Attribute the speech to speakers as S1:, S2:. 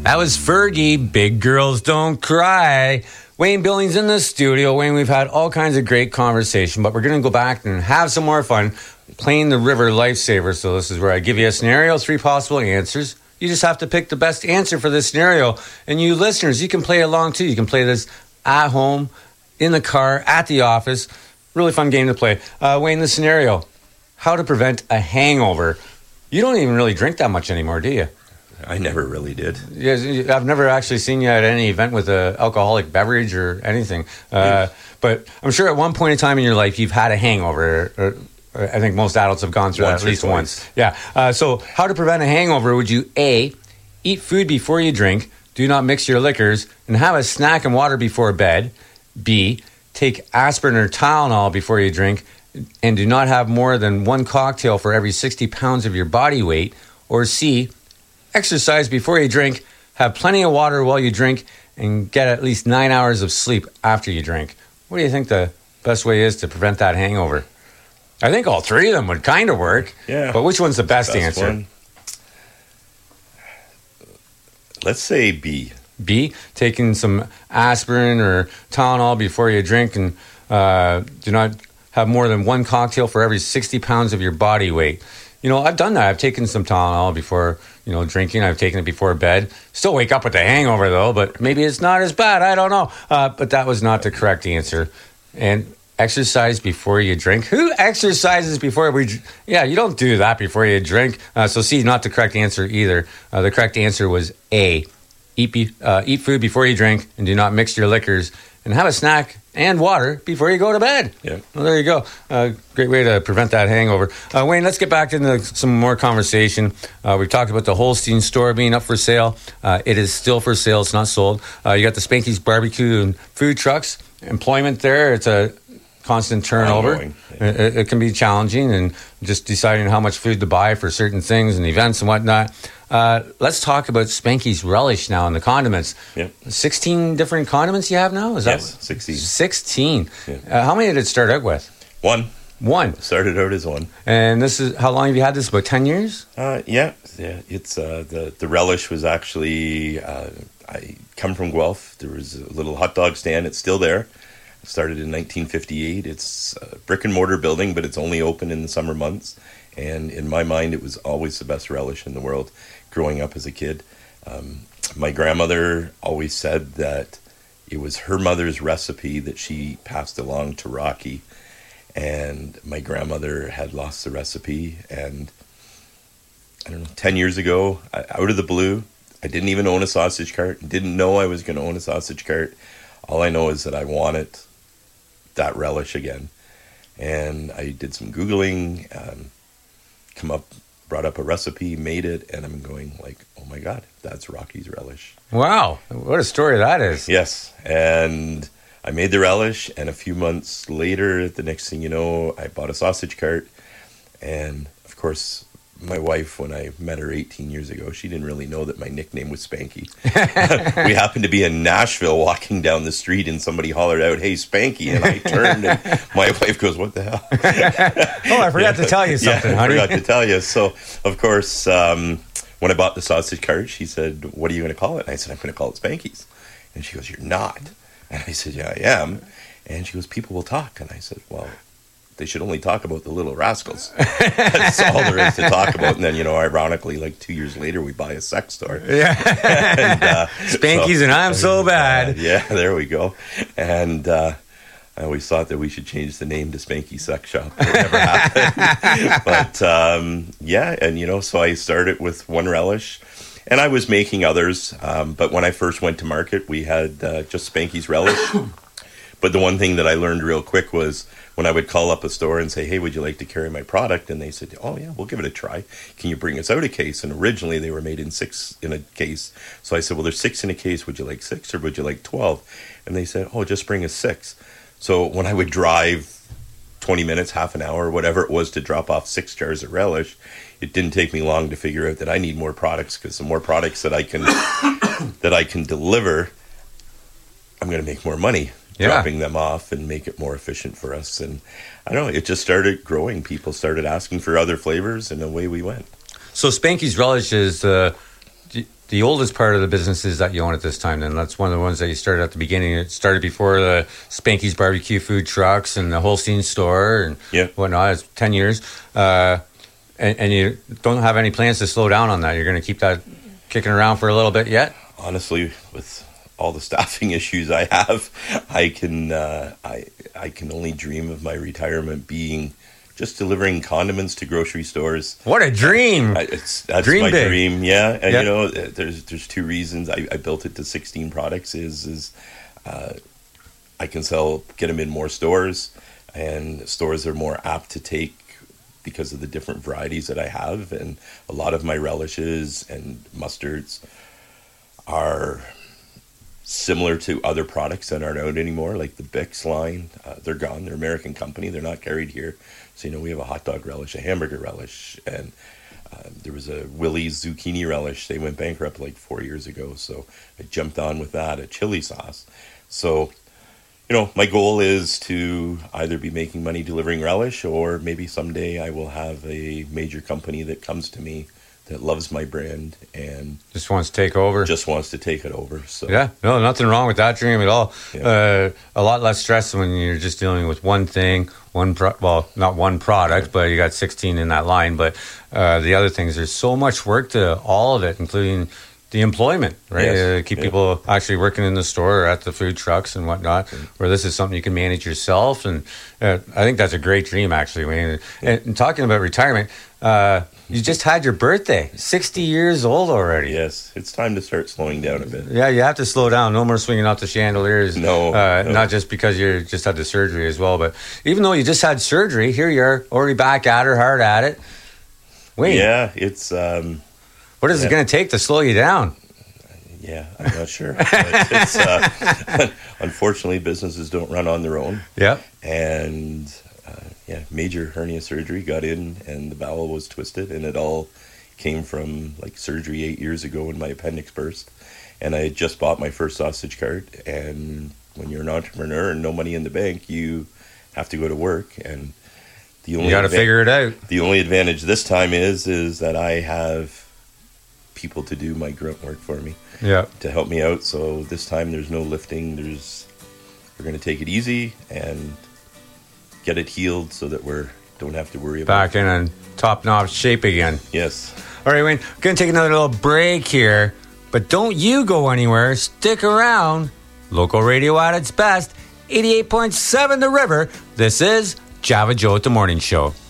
S1: That was Fergie, Big Girls Don't Cry. Wayne Billings in the studio. Wayne, we've had all kinds of great conversation, but we're going to go back and have some more fun playing the River Lifesaver. So this is where I give you a scenario, 3 possible answers. You just have to pick the best answer for this scenario. And you listeners, you can play along too. You can play this at home, in the car, at the office. Really fun game to play. Wayne, the scenario, how to prevent a hangover. You don't even really drink that much anymore, do you?
S2: I never really did.
S1: Yes, I've never actually seen you at any event with an alcoholic beverage or anything. But I'm sure at one point in time in your life, you've had a hangover. I think most adults have gone through that at least once. Yeah. So how to prevent a hangover? Would you A, eat food before you drink, do not mix your liquors, and have a snack and water before bed? B, take aspirin or Tylenol before you drink, and do not have more than 1 cocktail for every 60 pounds of your body weight? Or C, exercise before you drink, have plenty of water while you drink, and get at least 9 hours of sleep after you drink. What do you think the best way is to prevent that hangover? I think all 3 of them would kind of work.
S2: Yeah.
S1: But which one's the best answer?
S2: One. Let's say B.
S1: B, taking some aspirin or Tylenol before you drink, and do not have more than 1 cocktail for every 60 pounds of your body weight. You know, I've done that. I've taken some Tylenol before, drinking. I've taken it before bed. Still wake up with a hangover, though, but maybe it's not as bad. I don't know. But that was not the correct answer. And exercise before you drink. Who exercises before Yeah, you don't do that before you drink. So C, not the correct answer either. The correct answer was A. Eat food before you drink, and do not mix your liquors, and have a snack and water before you go to bed.
S2: Yeah.
S1: Well, there you go. Great way to prevent that hangover. Wayne, let's get back into some more conversation. We've talked about the Holstein store being up for sale. It is still for sale. It's not sold. You got the Spanky's barbecue and food trucks. Employment there. It's a constant turnover. It can be challenging, and just deciding how much food to buy for certain things and events and whatnot. Let's talk about Spanky's Relish now and the condiments.
S2: Yep.
S1: 16 different condiments you have now?
S2: Yes, 16.
S1: 16.
S2: Yeah.
S1: How many did it start out with?
S2: 1.
S1: 1.
S2: Started out as 1.
S1: And this is, how long have you had this? About 10 years?
S2: Yeah. It's the relish was actually, I come from Guelph. There was a little hot dog stand. It's still there. It started in 1958. It's a brick and mortar building, but it's only open in the summer months. And in my mind, it was always the best relish in the world growing up as a kid. My grandmother always said that it was her mother's recipe that she passed along to Rocky. And my grandmother had lost the recipe. And I don't know, 10 years ago, out of the blue, I didn't even own a sausage cart. Didn't know I was going to own a sausage cart. All I know is that I wanted that relish again. And I did some Googling, brought up a recipe, made it, and I'm going like, oh my God, that's Rocky's relish.
S1: Wow, what a story that is.
S2: Yes, and I made the relish, and a few months later, the next thing you know, I bought a sausage cart, and of course, my wife, when I met her 18 years ago, she didn't really know that my nickname was Spanky. We happened to be in Nashville walking down the street, and somebody hollered out, "Hey, Spanky," and I turned, and my wife goes, "What the hell?"
S1: Oh, I forgot to tell you something, honey.
S2: I forgot to tell you. So, of course, when I bought the sausage cart, she said, "What are you going to call it?" And I said, "I'm going to call it Spanky's." And she goes, "You're not." And I said, "Yeah, I am." And she goes, "People will talk." And I said, "Well, they should only talk about the Little Rascals." That's all there is to talk about. And then, ironically, like 2 years later, we buy a sex store.
S1: Yeah. And, Spanky's and I'm so bad.
S2: Yeah, there we go. And I always thought that we should change the name to Spanky Sex Shop. It never happened. But, so I started with 1 relish. And I was making others. But when I first went to market, we had just Spanky's relish. But the one thing that I learned real quick was when I would call up a store and say, "Hey, would you like to carry my product?" And they said, "Oh, yeah, we'll give it a try. Can you bring us out a case?" And originally they were made in 6 in a case. So I said, "Well, there's 6 in a case. Would you like 6 or would you like 12? And they said, "Oh, just bring us 6. So when I would drive 20 minutes, half an hour, whatever it was to drop off 6 jars of relish, it didn't take me long to figure out that I need more products, because the more products that I can deliver, I'm going to make more money. Dropping them off and make it more efficient for us. And I don't know, it just started growing. People started asking for other flavors, and away we went.
S1: So Spanky's Relish is, do the oldest part of the businesses that you own at this time, then that's one of the ones that you started at the beginning. It started before the Spanky's barbecue food trucks and the Holstein store and whatnot. It's 10 years. And you don't have any plans to slow down on that. You're going to keep that kicking around for a little bit yet?
S2: Honestly, with all the staffing issues I have, I can only dream of my retirement being just delivering condiments to grocery stores.
S1: What a dream!
S2: That's my dream. Yeah, and you know, there's two reasons I built it to 16 products. I can get them in more stores, and stores are more apt to take because of the different varieties that I have, and a lot of my relishes and mustards are similar to other products that aren't out anymore, like the Bix line. They're gone. They're American company. They're not carried here. So, you know, we have a hot dog relish, a hamburger relish, and there was a Willie's zucchini relish. They went bankrupt like 4 years ago, so I jumped on with that, a chili sauce. So, you know, my goal is to either be making money delivering relish, or maybe someday I will have a major company that comes to me that loves my brand and
S1: just wants to take over.
S2: So
S1: yeah, no, nothing wrong with that dream at all. Yeah. A lot less stress when you're just dealing with one thing, not one product, but you got 16 in that line. But the other things, there's so much work to all of it, including the employment, right?
S2: Yes.
S1: Keep people actually working in the store or at the food trucks and whatnot, where this is something you can manage yourself. And I think that's a great dream, actually, Wayne. And talking about retirement, you just had your birthday, 60 years old already.
S2: Yes, it's time to start slowing down a bit.
S1: Yeah, you have to slow down. No more swinging out the chandeliers.
S2: No.
S1: Not just because you just had the surgery as well, but even though you just had surgery, here you are, already back at her, hard at it. Wayne.
S2: Yeah, it's...
S1: what is it going to take to slow you down?
S2: Yeah, I'm not sure. Unfortunately, businesses don't run on their own.
S1: Yeah.
S2: And... major hernia surgery, got in and the bowel was twisted, and it all came from like surgery 8 years ago when my appendix burst. And I had just bought my first sausage cart, and when you're an entrepreneur and no money in the bank, you have to go to work, and you got to
S1: figure it out.
S2: The only advantage this time is that I have people to do my grunt work for me, to help me out. So this time there's no lifting. We're going to take it easy and get it healed so that don't have to worry about
S1: back in top-notch shape again.
S2: Yes.
S1: All right, Wayne, we're going to take another little break here, but don't you go anywhere. Stick around. Local radio at its best. 88.7 The River. This is Java Joe at the Morning Show.